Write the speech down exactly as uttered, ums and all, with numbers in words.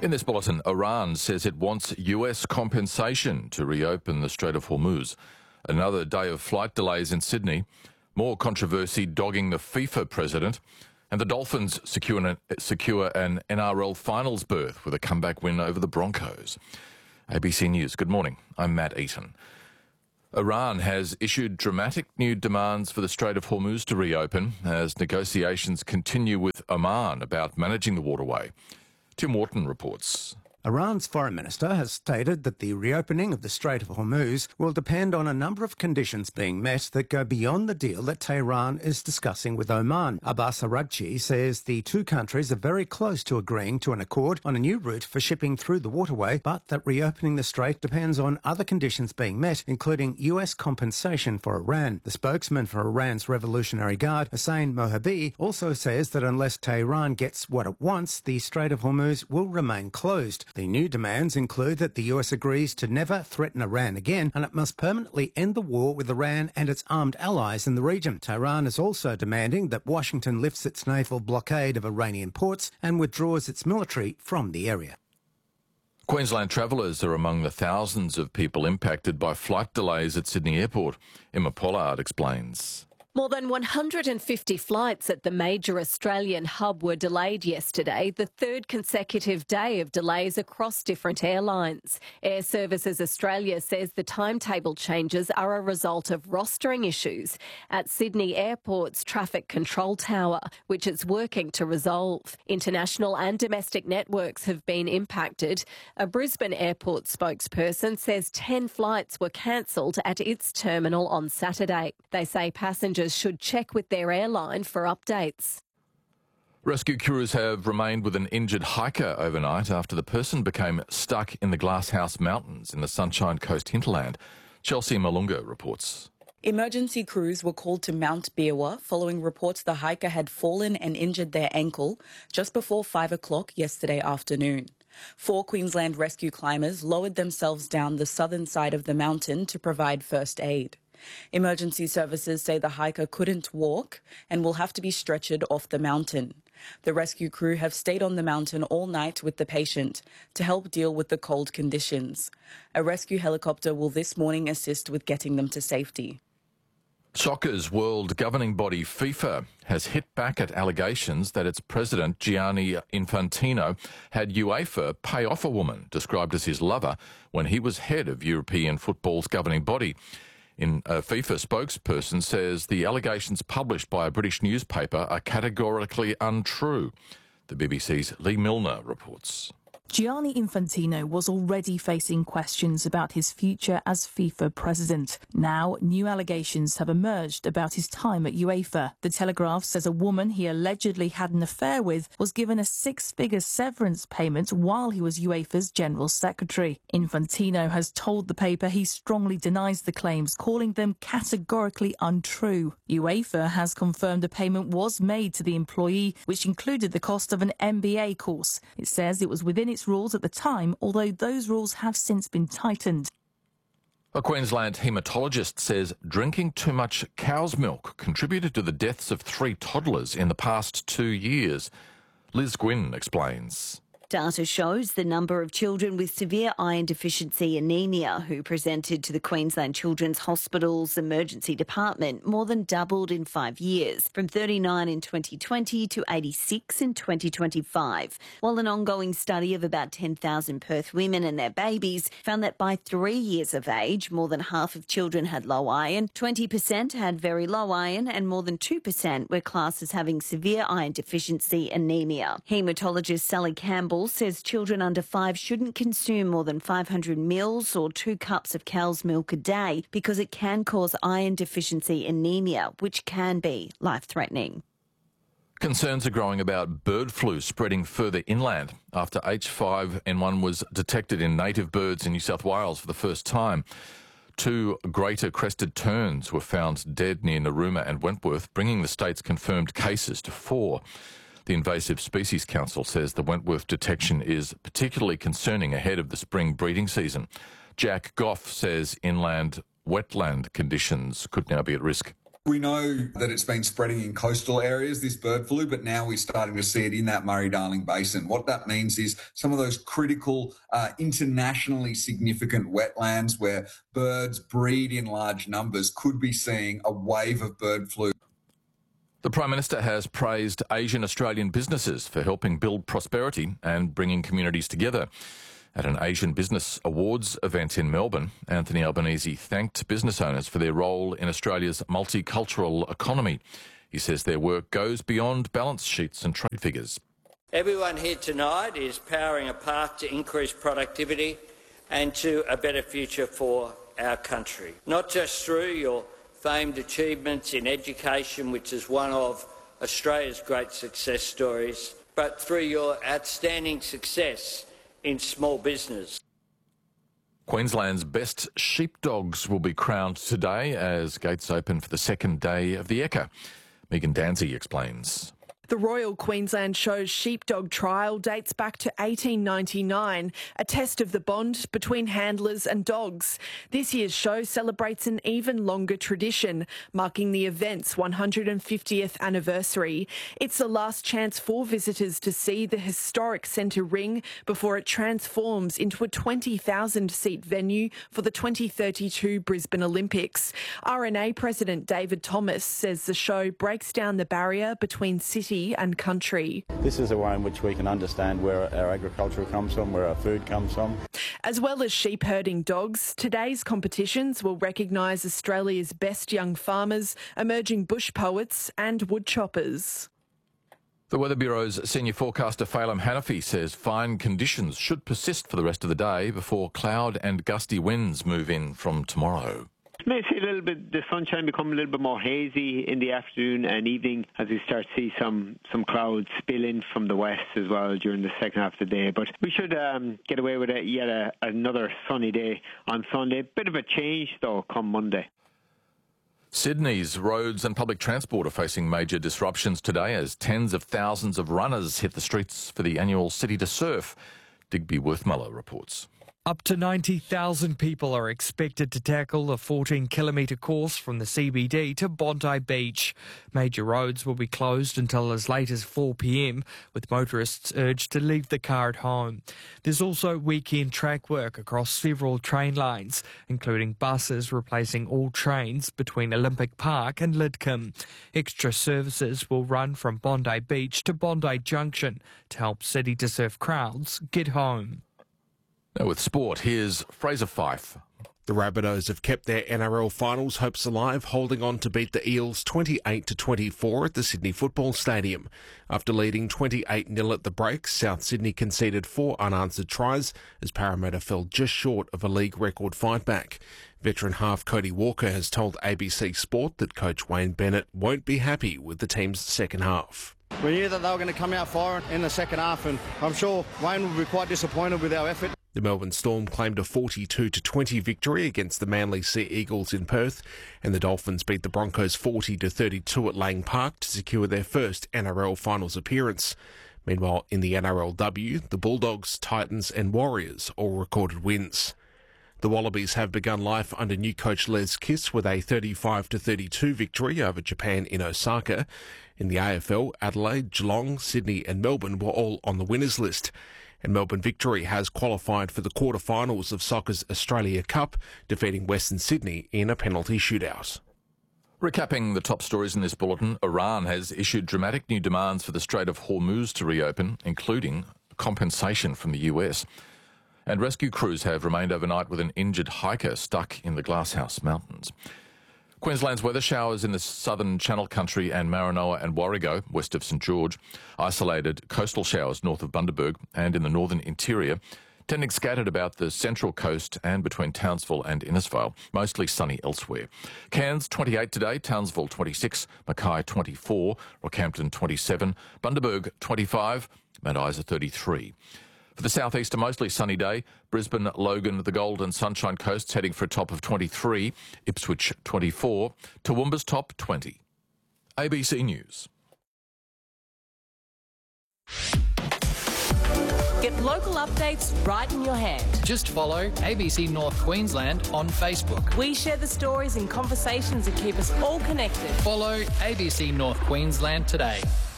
In this bulletin, Iran says it wants U S compensation to reopen the Strait of Hormuz. Another day of flight delays in Sydney, more controversy dogging the FIFA president, and the Dolphins secure an, secure an N R L finals berth with a comeback win over the Broncos. A B C News, good morning. I'm Matt Eaton. Iran has issued dramatic new demands for the Strait of Hormuz to reopen as negotiations continue with Oman about managing the waterway. Tim Wharton reports. Iran's foreign minister has stated that the reopening of the Strait of Hormuz will depend on a number of conditions being met that go beyond the deal that Tehran is discussing with Oman. Abbas Araghchi says the two countries are very close to agreeing to an accord on a new route for shipping through the waterway, but that reopening the strait depends on other conditions being met, including U S compensation for Iran. The spokesman for Iran's Revolutionary Guard, Hossein Mohabi, also says that unless Tehran gets what it wants, the Strait of Hormuz will remain closed. The new demands include that the U S agrees to never threaten Iran again, and it must permanently end the war with Iran and its armed allies in the region. Tehran is also demanding that Washington lifts its naval blockade of Iranian ports and withdraws its military from the area. Queensland travellers are among the thousands of people impacted by flight delays at Sydney Airport. Emma Pollard explains. More than one hundred fifty flights at the major Australian hub were delayed yesterday, the third consecutive day of delays across different airlines. Air Services Australia says the timetable changes are a result of rostering issues at Sydney Airport's traffic control tower, which it's working to resolve. International and domestic networks have been impacted. A Brisbane Airport spokesperson says ten flights were cancelled at its terminal on Saturday. They say passengers should check with their airline for updates. Rescue crews have remained with an injured hiker overnight after the person became stuck in the Glasshouse Mountains in the Sunshine Coast hinterland. Chelsea Malunga reports. Emergency crews were called to Mount Beerwah following reports the hiker had fallen and injured their ankle just before five o'clock yesterday afternoon. Four Queensland rescue climbers lowered themselves down the southern side of the mountain to provide first aid. Emergency services say the hiker couldn't walk and will have to be stretchered off the mountain. The rescue crew have stayed on the mountain all night with the patient to help deal with the cold conditions. A rescue helicopter will this morning assist with getting them to safety. Soccer's world governing body FIFA has hit back at allegations that its president Gianni Infantino had UEFA pay off a woman described as his lover when he was head of European football's governing body. In a FIFA spokesperson says the allegations published by a British newspaper are categorically untrue. The B B C's Lee Milner reports. Gianni Infantino was already facing questions about his future as FIFA president. Now, new allegations have emerged about his time at UEFA. The Telegraph says a woman he allegedly had an affair with was given a six-figure severance payment while he was UEFA's general secretary. Infantino has told the paper he strongly denies the claims, calling them categorically untrue. UEFA has confirmed a payment was made to the employee, which included the cost of an M B A course. It says it was within its rules at the time, although those rules have since been tightened. A Queensland haematologist says drinking too much cow's milk contributed to the deaths of three toddlers in the past two years. Liz Gwynn explains. Data shows the number of children with severe iron deficiency anemia who presented to the Queensland Children's Hospital's emergency department more than doubled in five years, from thirty-nine in twenty twenty to eighty-six in twenty twenty-five, while an ongoing study of about ten thousand Perth women and their babies found that by three years of age, more than half of children had low iron, twenty percent had very low iron, and more than two percent were classed as having severe iron deficiency anemia. Haematologist Sally Campbell says children under five shouldn't consume more than five hundred mils or two cups of cow's milk a day because it can cause iron deficiency anemia, which can be life-threatening. Concerns are growing about bird flu spreading further inland after H five N one was detected in native birds in New South Wales for the first time. Two greater crested terns were found dead near Narooma and Wentworth, bringing the state's confirmed cases to four. The Invasive Species Council says the Wentworth detection is particularly concerning ahead of the spring breeding season. Jack Goff says inland wetland conditions could now be at risk. We know that it's been spreading in coastal areas, this bird flu, but now we're starting to see it in that Murray-Darling Basin. What that means is some of those critical, uh, internationally significant wetlands where birds breed in large numbers could be seeing a wave of bird flu. The Prime Minister has praised Asian Australian businesses for helping build prosperity and bringing communities together. At an Asian Business Awards event in Melbourne, Anthony Albanese thanked business owners for their role in Australia's multicultural economy. He says their work goes beyond balance sheets and trade figures. Everyone here tonight is powering a path to increased productivity and to a better future for our country, not just through your famed achievements in education, which is one of Australia's great success stories, but through your outstanding success in small business. Queensland's best sheepdogs will be crowned today as gates open for the second day of the Ekka. Megan Danzy explains. The Royal Queensland Show's sheepdog trial dates back to eighteen ninety-nine, a test of the bond between handlers and dogs. This year's show celebrates an even longer tradition, marking the event's one hundred fiftieth anniversary. It's the last chance for visitors to see the historic centre ring before it transforms into a twenty thousand seat venue for the twenty thirty-two Brisbane Olympics. R N A President David Thomas says the show breaks down the barrier between city and country. This is a way in which we can understand where our agriculture comes from, where our food comes from. As well as sheep herding dogs, today's competitions will recognise Australia's best young farmers, emerging bush poets and wood choppers. The Weather Bureau's senior forecaster Phelim Hanafi says fine conditions should persist for the rest of the day before cloud and gusty winds move in from tomorrow. May see a little bit, the sunshine become a little bit more hazy in the afternoon and evening as we start to see some, some clouds spill in from the west as well during the second half of the day. But we should um, get away with it yet a, another sunny day on Sunday. Bit of a change, though, come Monday. Sydney's roads and public transport are facing major disruptions today as tens of thousands of runners hit the streets for the annual City to Surf. Digby Worthmuller reports. Up to ninety thousand people are expected to tackle a fourteen kilometre course from the C B D to Bondi Beach. Major roads will be closed until as late as four p m, with motorists urged to leave the car at home. There's also weekend track work across several train lines, including buses replacing all trains between Olympic Park and Lidcombe. Extra services will run from Bondi Beach to Bondi Junction to help City to Surf crowds get home. Now with sport, here's Fraser Fife. The Rabbitohs have kept their N R L finals hopes alive, holding on to beat the Eels twenty-eight to twenty-four at the Sydney Football Stadium. After leading twenty-eight nil at the break, South Sydney conceded four unanswered tries as Parramatta fell just short of a league record fight back. Veteran half Cody Walker has told A B C Sport that coach Wayne Bennett won't be happy with the team's second half. We knew that they were going to come out firing in the second half, and I'm sure Wayne will be quite disappointed with our effort. The Melbourne Storm claimed a forty-two to twenty victory against the Manly Sea Eagles in Perth, and the Dolphins beat the Broncos forty to thirty-two at Lang Park to secure their first N R L finals appearance. Meanwhile, in the N R L W, the Bulldogs, Titans and Warriors all recorded wins. The Wallabies have begun life under new coach Les Kiss with a thirty-five to thirty-two victory over Japan in Osaka. In the A F L, Adelaide, Geelong, Sydney and Melbourne were all on the winners list. And Melbourne Victory has qualified for the quarter-finals of soccer's Australia Cup, defeating Western Sydney in a penalty shootout. Recapping the top stories in this bulletin, Iran has issued dramatic new demands for the Strait of Hormuz to reopen, including compensation from the U S. And rescue crews have remained overnight with an injured hiker stuck in the Glasshouse Mountains. Queensland's weather showers in the southern Channel Country and Maranoa and Warrego, west of St George. Isolated coastal showers north of Bundaberg and in the northern interior, tending scattered about the central coast and between Townsville and Innisfail. Mostly sunny elsewhere. Cairns twenty-eight today, Townsville twenty-six, Mackay twenty-four, Rockhampton twenty-seven, Bundaberg twenty-five, Mount Isa thirty-three. For the southeast, a mostly sunny day. Brisbane, Logan, the Gold and Sunshine Coasts heading for a top of twenty-three. Ipswich, twenty-four. Toowoomba's top, twenty. A B C News. Get local updates right in your hand. Just follow A B C North Queensland on Facebook. We share the stories and conversations that keep us all connected. Follow A B C North Queensland today.